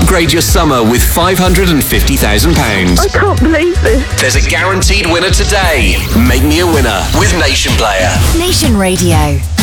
upgrade your summer with £550,000. I can't believe this. There's a guaranteed winner today. Make me a winner with Nation Player. Nation Radio.